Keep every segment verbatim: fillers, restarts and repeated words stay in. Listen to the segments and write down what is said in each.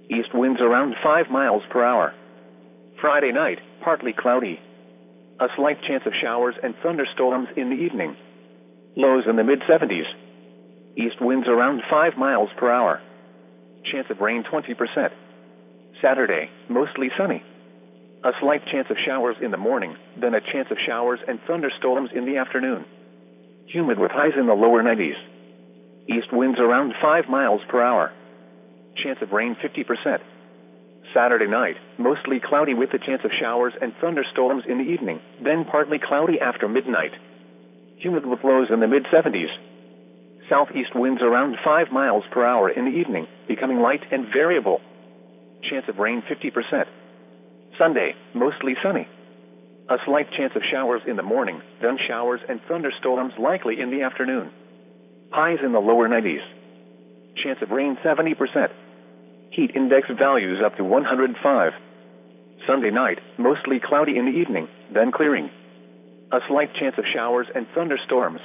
East winds around five miles per hour. Friday night, partly cloudy. A slight chance of showers and thunderstorms in the evening. Lows in the mid seventies. East winds around five miles per hour. Chance of rain twenty percent. Saturday, mostly sunny. A slight chance of showers in the morning, then a chance of showers and thunderstorms in the afternoon. Humid with highs in the lower nineties. East winds around five miles per hour. Chance of rain fifty percent. Saturday night, mostly cloudy with a chance of showers and thunderstorms in the evening, then partly cloudy after midnight. Humid with lows in the mid seventies. Southeast winds around five miles per hour in the evening, becoming light and variable. Chance of rain fifty percent. Sunday, mostly sunny. A slight chance of showers in the morning, then showers and thunderstorms likely in the afternoon. Highs in the lower nineties. Chance of rain seventy percent. Heat index values up to one hundred five. Sunday night, mostly cloudy in the evening, then clearing. A slight chance of showers and thunderstorms.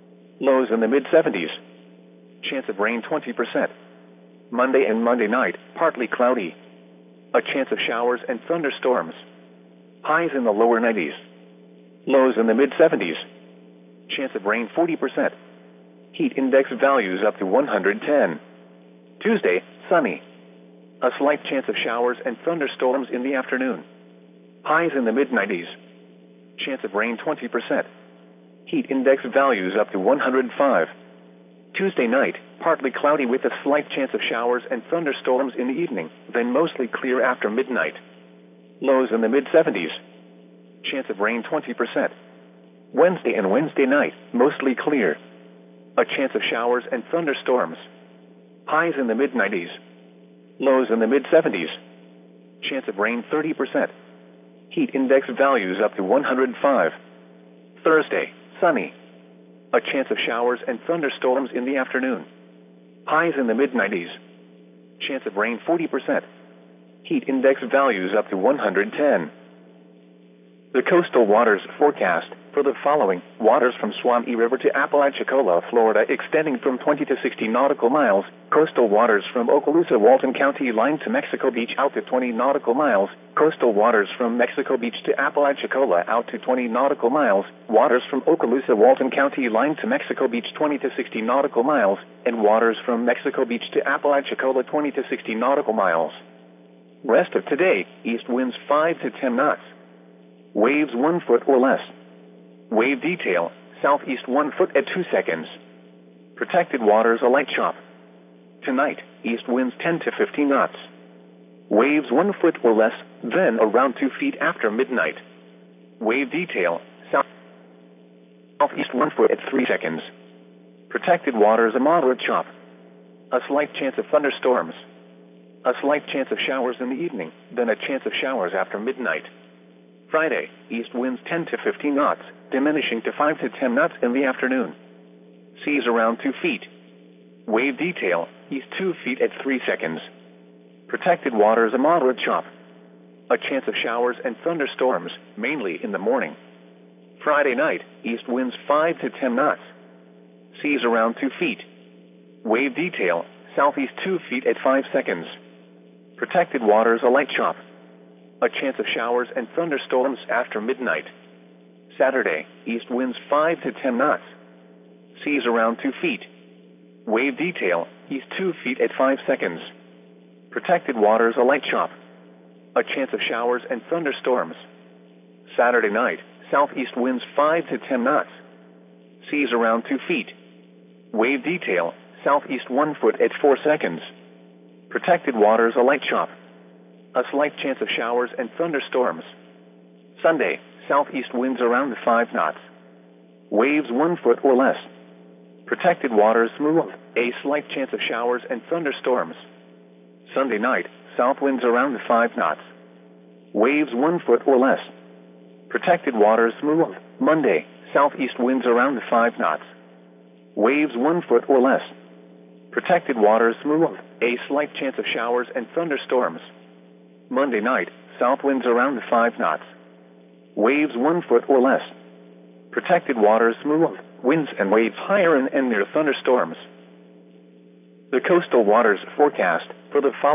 Lows in the mid seventies. Chance of rain twenty percent. Monday and Monday night, partly cloudy. A chance of showers and thunderstorms. Highs in the lower nineties. Lows in the mid seventies. Chance of rain forty percent. Heat index values up to one hundred ten. Tuesday, sunny. A slight chance of showers and thunderstorms in the afternoon. Highs in the mid nineties. Chance of rain twenty percent. Heat index values up to one hundred five. Tuesday night, partly cloudy with a slight chance of showers and thunderstorms in the evening, then mostly clear after midnight. Lows in the mid seventies. Chance of rain twenty percent. Wednesday and Wednesday night, mostly clear. A chance of showers and thunderstorms. Highs in the mid nineties. Lows in the mid seventies. Chance of rain thirty percent. Heat index values up to one hundred five. Thursday, sunny. A chance of showers and thunderstorms in the afternoon. Highs in the mid nineties. Chance of rain forty percent. Heat index values up to one hundred ten. The coastal waters forecast for the following: waters from Suwannee River to Apalachicola, Florida, extending from twenty to sixty nautical miles. Coastal waters from Okaloosa, Walton County line to Mexico Beach out to twenty nautical miles. Coastal waters from Mexico Beach to Apalachicola out to twenty nautical miles. Waters from Okaloosa, Walton County line to Mexico Beach twenty to sixty nautical miles. And waters from Mexico Beach to Apalachicola twenty to sixty nautical miles. Rest of today, east winds five to ten knots. Waves one foot or less. Wave detail, southeast one foot at two seconds. Protected waters a light chop. Tonight, east winds ten to fifteen knots. Waves one foot or less, then around two feet after midnight. Wave detail, south, southeast one foot at three seconds. Protected waters a moderate chop. A slight chance of thunderstorms. A slight chance of showers in the evening, then a chance of showers after midnight. Friday, east winds ten to fifteen knots, diminishing to five to ten knots in the afternoon. Seas around two feet. Wave detail, east two feet at three seconds. Protected waters a moderate chop. A chance of showers and thunderstorms, mainly in the morning. Friday night, east winds five to ten knots. Seas around two feet. Wave detail, southeast two feet at five seconds. Protected waters a light chop. A chance of showers and thunderstorms after midnight. Saturday, east winds five to ten knots. Seas around two feet. Wave detail, east two feet at five seconds. Protected waters a light chop. A chance of showers and thunderstorms. Saturday night, southeast winds five to ten knots. Seas around two feet. Wave detail, southeast one foot at four seconds. Protected waters a light chop. A slight chance of showers and thunderstorms. Sunday, southeast winds around five knots. Waves one foot or less. Protected waters smooth. A slight chance of showers and thunderstorms. Sunday night, south winds around five knots. Waves one foot or less. Protected waters smooth. Monday, southeast winds around five knots. Waves one foot or less. Protected waters smooth. A slight chance of showers and thunderstorms. Monday night, south winds around five knots. Waves one foot or less. Protected waters smooth. Winds and waves higher and, and near thunderstorms. The coastal waters forecast for the following